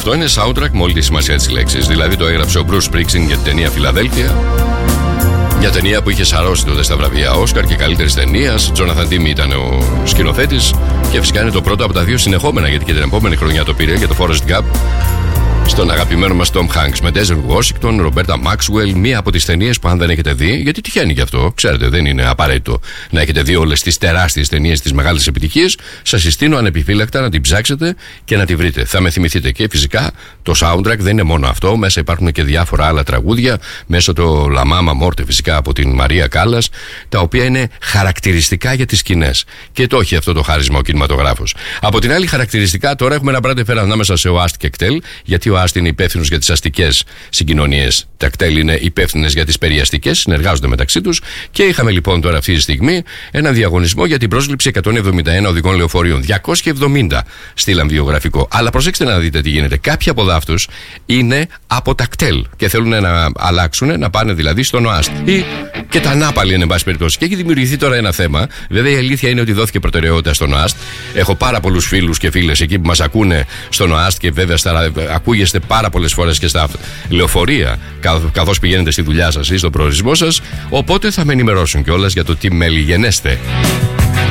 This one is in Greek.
Αυτό είναι soundtrack με όλη τη σημασία της λέξης. Δηλαδή το έγραψε ο Bruce Springsteen για την ταινία Φιλαδέλφια. Μια ταινία που είχε σαρώσει τότε στα βραβεία Όσκαρ και καλύτερης ταινίας. Τζόναθαν Τίμι ήταν ο σκηνοθέτης. Και φυσικά είναι το πρώτο από τα δύο συνεχόμενα, γιατί και την επόμενη χρονιά το πήρε για το Forrest Gump. Στον αγαπημένο μας Tom Hanks με Denzel Washington, Roberta Maxwell, μία από τις ταινίες που αν δεν έχετε δει, γιατί τυχαίνει γι' αυτό, ξέρετε, δεν είναι απαραίτητο να έχετε δει όλες τις τεράστιες ταινίες, τις μεγάλες επιτυχίες, σας συστήνω ανεπιφύλακτα να την ψάξετε και να τη βρείτε. Θα με θυμηθείτε. Και φυσικά το soundtrack δεν είναι μόνο αυτό, μέσα υπάρχουν και διάφορα άλλα τραγούδια, μέσα το La Mama Morte φυσικά από την Μαρία Κάλλας, τα οποία είναι χαρακτηριστικά για τις σκηνές. Και το έχει αυτό το χάρισμα ο κινηματογράφος. Από την άλλη, χαρακτηριστικά τώρα έχουμε ένα μπράντε φέρα ανάμεσα σε Oast και Κτέλ, γιατί ο Oast είναι υπεύθυνος για τις αστικές συγκοινωνίες. Τα Κτέλ είναι υπεύθυνες για τις περιαστικές, συνεργάζονται μεταξύ τους. Και είχαμε λοιπόν τώρα αυτή τη στιγμή έναν διαγωνισμό για την πρόσληψη 171 οδηγών λεωφορείων. 270 στείλαν βιογραφικό. Αλλά προσέξτε να δείτε τι γίνεται. Κάποιοι από δάφτους είναι από τα Κτέλ και θέλουν να αλλάξουν, να πάνε δηλαδή στον Oast. Ή και τα Νάπαλη είναι, εν πάση περιπτώσει. Και έχει δημιουργηθεί τώρα ένα θέμα. Βέβαια, η αλήθεια είναι ότι δόθηκε προτεραιότητα στον Oast. Έχω πάρα πολλούς φίλους και φίλες εκεί που μας ακούνε στον Oast και βέβαια ακούγεστε πάρα πολλές φορές και στα λεωφορεία καθώς πηγαίνετε στη δουλειά σας ή στον προορισμό σας. Οπότε θα με ενημερώσουν κιόλας για το τι μέλη γενέστε.